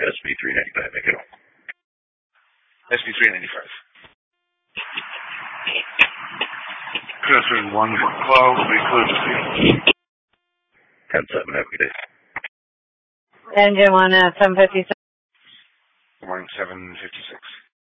SB395, make it all. SB395. Crescent 1 cloud, we clear to see. 10-7, have a good day. Engine 1 at 756. Morning, 756.